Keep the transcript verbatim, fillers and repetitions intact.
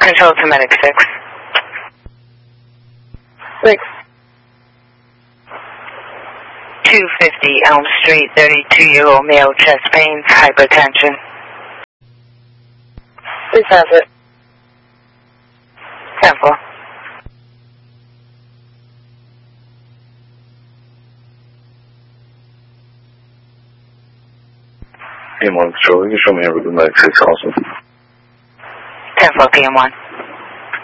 Control to Medic six. Six. two fifty Elm Street, thirty-two-year-old male, chest pains, hypertension. Six has it. ten four. P M one Control, you can show me everything Medic six also. ten four P M one.